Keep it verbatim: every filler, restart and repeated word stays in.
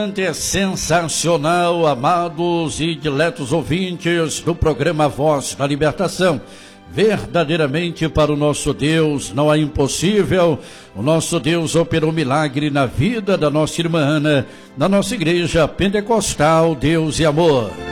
É sensacional, amados e diletos ouvintes do programa Voz da Libertação. Verdadeiramente, para o nosso Deus não é impossível. O nosso Deus operou milagre na vida da nossa irmã Ana, na nossa igreja pentecostal Deus e Amor.